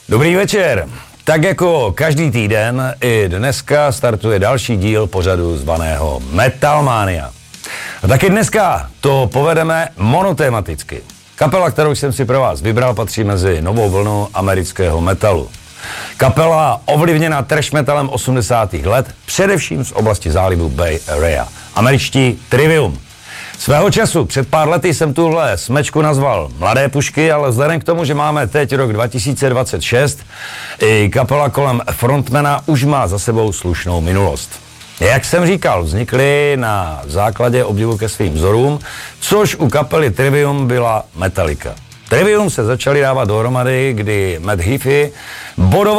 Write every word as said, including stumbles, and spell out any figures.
Dobrý večer. Tak jako každý týden, i dneska startuje další díl pořadu zvaného Metalmania. A taky dneska to povedeme monotematicky. Kapela, kterou jsem si pro vás vybral, patří mezi novou vlnu amerického metalu. Kapela ovlivněná thrash metalem osmdesátých let, především z oblasti zálivu Bay Area. Američtí Trivium. Svého času, před pár lety jsem tuhle smečku nazval Mladé pušky, ale vzhledem k tomu, že máme teď rok dva tisíce dvacet šest, i kapela kolem frontmana už má za sebou slušnou minulost. Jak jsem říkal, vznikly na základě obdivu ke svým vzorům, což u kapely Trivium byla Metallica. Trivium se začali dávat dohromady, kdy Matt Heafy bodoval